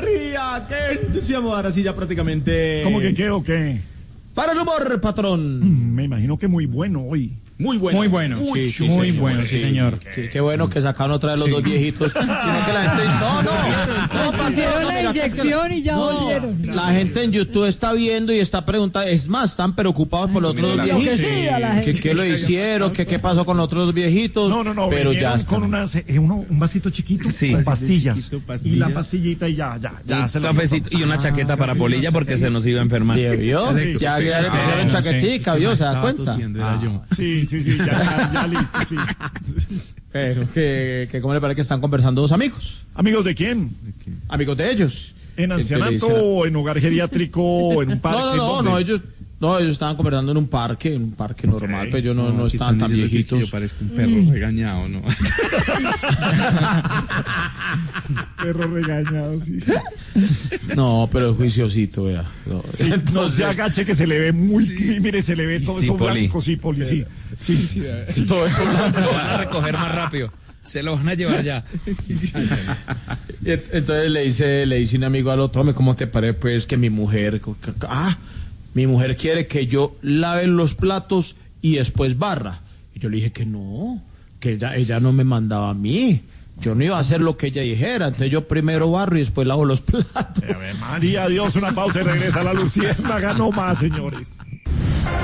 energía! ¡Qué entusiasmo! Ahora sí, ya prácticamente... ¿Cómo que qué o qué? Para el humor, patrón. Me imagino que muy bueno hoy. Muy bueno. Muy bueno, Uy, sí, muy bueno, sí, señor. Qué bueno que sacaron otra vez los dos viejitos. Sino que la gente... No, Hicieron la inyección y ya volvieron. La gente en YouTube está viendo y está preguntando. Es más, están preocupados por los otros dos viejitos. ¿Qué lo hicieron? ¿Qué pasó con los otros dos viejitos? No. Pero ya con un vasito chiquito con pastillas. Y la pastillita y ya. Cafecito y una chaqueta para Polilla porque se nos iba a enfermar. ¿Vio? Ya le pusieron chaquetica, ¿vio? ¿Se da cuenta? Sí, ya listo, sí. Pero que ¿cómo le parece que están conversando dos amigos? ¿Amigos de quién? Amigos de ellos. ¿En ancianato o en hogar geriátrico o en un parque? No, ellos estaban conversando en un parque normal, pero ellos no estaban tan viejitos. Yo parezco un perro regañado, ¿no? Perro regañado, sí. No, pero es juiciosito, vea. Sí, no se agache que se le ve mire, se le ve todo eso blanco, sí, Poli, sí. Sí, todo eso blanco. Lo van a recoger más rápido. Se lo van a llevar ya. Entonces le dice un amigo al otro, hombre, ¿cómo te parece pues que mi mujer quiere que yo lave los platos y después barra? Y yo le dije que no, que ella no me mandaba a mí. Yo no iba a hacer lo que ella dijera, entonces yo primero barro y después lavo los platos. María, Dios, una pausa y regresa la Luciérnaga, no más, señores.